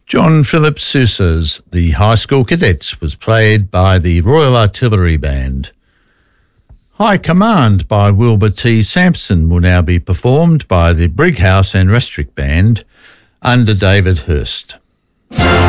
John Philip Sousa's The High School Cadets was played by the Royal Artillery Band. High Command by Wilbur T. Sampson will now be performed by the Brighouse and Restrick Band under David Hurst.